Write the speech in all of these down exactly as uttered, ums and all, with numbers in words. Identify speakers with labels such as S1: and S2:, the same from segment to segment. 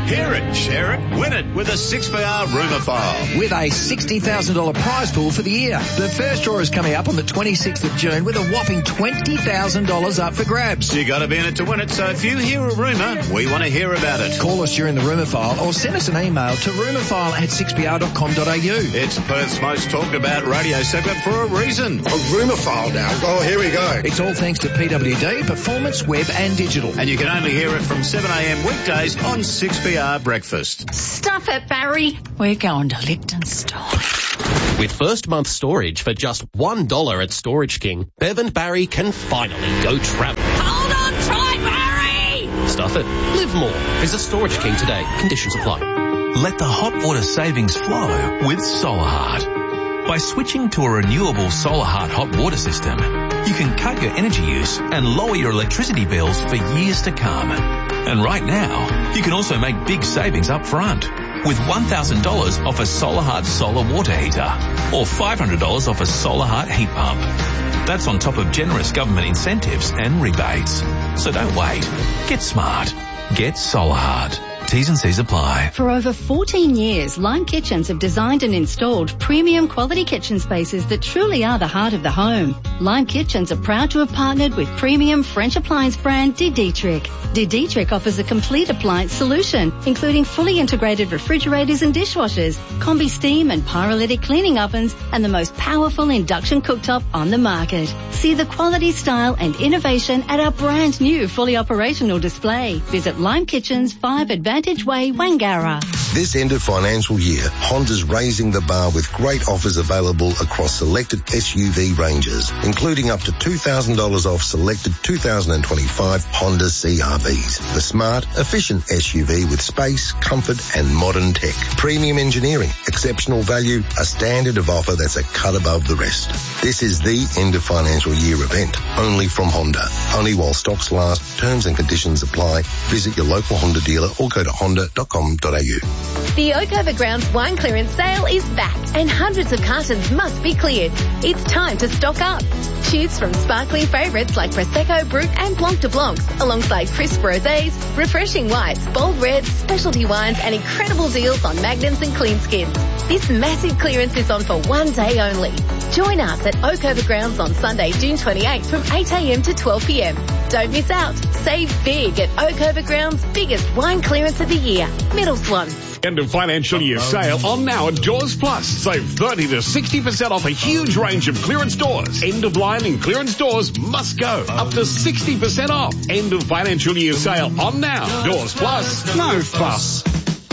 S1: Hear it, share it, win it with a six B R rumour file.
S2: With a sixty thousand dollars prize pool for the year. The first draw is coming up on the twenty-sixth of June with a whopping twenty thousand dollars up for grabs.
S1: You got to be in it to win it, so if you hear a rumour, we want to hear about it.
S2: Call us during the rumour file or send us an email to rumourfile at six b r dot com dot a u.
S1: It's Perth's most talked about radio segment for a reason.
S3: A rumour file now. Oh, here we go.
S2: It's all thanks to P W D, Performance, Web and Digital.
S1: And you can only hear it from seven a m weekdays on six B R Breakfast.
S4: Stuff it, Barry. We're going to Liechtenstein.
S5: With first month storage for just one dollar at Storage King, Bev and Barry can finally go travel.
S4: Hold on tight, Barry!
S5: Stuff it. Live more. Visit Storage King today. Conditions apply.
S6: Let the hot water savings flow with Solar Heart. By switching to a renewable Solar Heart hot water system, you can cut your energy use and lower your electricity bills for years to come. And right now, you can also make big savings up front with one thousand dollars off a Solar Heart solar water heater or five hundred dollars off a Solar Heart heat pump. That's on top of generous government incentives and rebates. So don't wait. Get smart. Get Solar Heart. T's and C's apply.
S7: For over fourteen years, Lime Kitchens have designed and installed premium quality kitchen spaces that truly are the heart of the home. Lime Kitchens are proud to have partnered with premium French appliance brand De Dietrich. De Dietrich offers a complete appliance solution, including fully integrated refrigerators and dishwashers, combi steam and pyrolytic cleaning ovens, and the most powerful induction cooktop on the market. See the quality, style and innovation at our brand new fully operational display. Visit Lime Kitchens, five Advantage Way, Wangara.
S8: This end of financial year, Honda's raising the bar with great offers available across selected S U V ranges, including up to two thousand dollars off selected two thousand twenty-five Honda C R Vs. The smart, efficient S U V with space, comfort and modern tech. Premium engineering, exceptional value, a standard of offer that's a cut above the rest. This is the end of financial year event, only from Honda. Only while stocks last, terms and conditions apply. Visit your local Honda dealer or go to honda dot com dot a u.
S9: The Oak Overgrounds wine clearance sale is back and hundreds of cartons must be cleared. It's time to stock up. Choose from sparkling favourites like Prosecco, Brut and Blanc de Blancs, alongside crisp rosés, refreshing whites, bold reds, specialty wines and incredible deals on magnums and clean skins. This massive clearance is on for one day only. Join us at Oak Overgrounds on Sunday, June twenty-eighth from eight a m to twelve p m. Don't miss out. Save big at Oak Overgrounds' biggest wine clearance of the year, Middle Swan.
S10: End of financial year sale on now at Doors Plus. Save thirty to sixty percent off a huge range of clearance doors. End of line and clearance doors must go. Up to sixty percent off. End of financial year sale on now. Doors Plus. No fuss.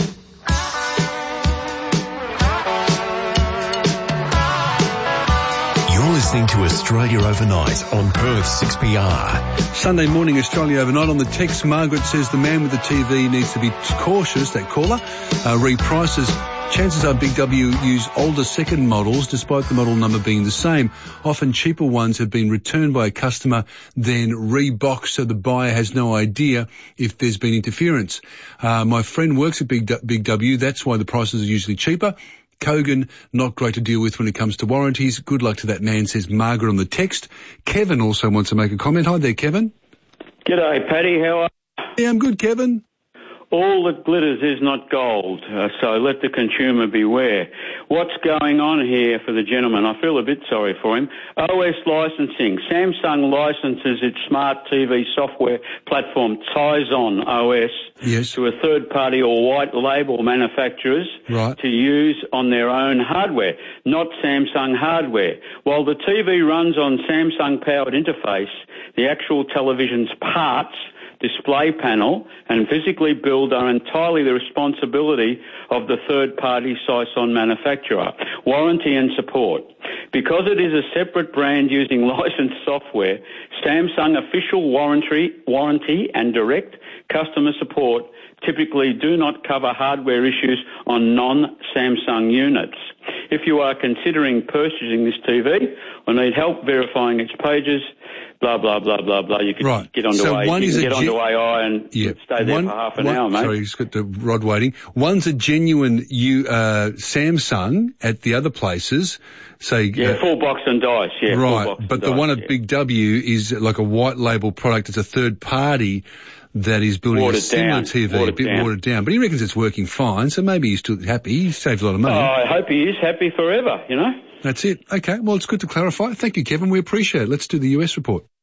S6: You're listening to Australia Overnight on Perth six B R.
S11: Sunday morning, Australia Overnight. On the text, Margaret says the man with the T V needs to be cautious, that caller. Uh, reprices. Chances are Big W use older second models despite the model number being the same. Often cheaper ones have been returned by a customer, then reboxed so the buyer has no idea if there's been interference. Uh, my friend works at Big, Big W. That's why the prices are usually cheaper. Kogan, not great to deal with when it comes to warranties. Good luck to that man, says Margaret on the text. Kevin also wants to make a comment. Hi there, Kevin.
S12: G'day, Paddy. How are you?
S11: Yeah, I'm good, Kevin.
S12: All that glitters is not gold, uh, so let the consumer beware. What's going on here for the gentleman? I feel a bit sorry for him. O S licensing. Samsung licenses its smart T V software platform Tizen O S
S11: yes.
S12: to a third party or white label manufacturers
S11: right.
S12: to use on their own hardware, not Samsung hardware. While the T V runs on Samsung powered interface, the actual television's parts, display panel and physically build are entirely the responsibility of the third-party Sison manufacturer. Warranty and support. Because it is a separate brand using licensed software, Samsung official warranty, warranty and direct customer support typically do not cover hardware issues on non-Samsung units. If you are considering purchasing this T V or need help verifying its pages, blah, blah, blah, blah, blah, you can
S11: right.
S12: get onto
S11: so
S12: A I.
S11: One
S12: you
S11: is
S12: can
S11: a
S12: get
S11: ge-
S12: onto A I and
S11: yep.
S12: stay there
S11: one,
S12: for half an
S11: one,
S12: hour, mate.
S11: Sorry, he's got the rod waiting. One's a genuine you, uh, Samsung at the other places. Say,
S12: yeah,
S11: uh,
S12: full box and dice, yeah.
S11: Right,
S12: full box
S11: but
S12: and
S11: the
S12: dice,
S11: one at
S12: yeah.
S11: Big W is like a white label product. It's a third party that he's building
S12: Watered
S11: a similar
S12: down.
S11: T V,
S12: Watered
S11: a bit
S12: down.
S11: watered down. But he reckons it's working fine, so maybe he's still happy. He saves a lot of money.
S12: Oh, I hope he is happy forever, you know.
S11: That's it. Okay, well, it's good to clarify. Thank you, Kevin. We appreciate it. Let's do the U S report.